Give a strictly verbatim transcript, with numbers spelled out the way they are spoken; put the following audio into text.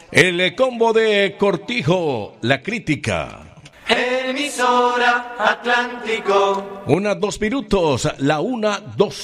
El combo de Cortijo, la crítica. Emisora Atlántico. Una, dos minutos, la una, dos.